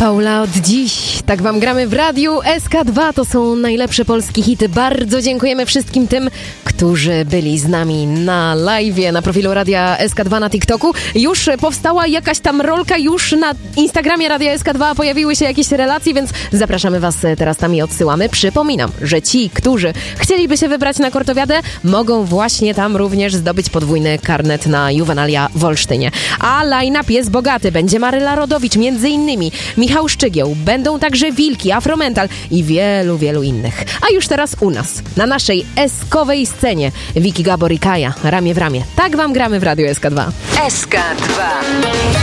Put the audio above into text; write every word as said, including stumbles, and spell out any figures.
Paula od dziś. Tak wam gramy w radiu S K dwa. To są najlepsze polskie hity. Bardzo dziękujemy wszystkim tym, którzy byli z nami na live'ie, na profilu Radia S K dwa na TikToku. Już powstała jakaś tam rolka, już na Instagramie Radia S K dwa pojawiły się jakieś relacje, więc zapraszamy was teraz tam i odsyłamy. Przypominam, że ci, którzy chcieliby się wybrać na Kortowiadę, mogą właśnie tam również zdobyć podwójny karnet na Juvenalia w Olsztynie. A line-up jest bogaty. Będzie Maryla Rodowicz, między innymi Michał Szczygieł, będą także Wilki, Afromental i wielu, wielu innych. A już teraz u nas, na naszej eskowej scenie, Wiki Gabor i Kaja, ramię w ramię. Tak wam gramy w Radiu S K dwa. S K dwa.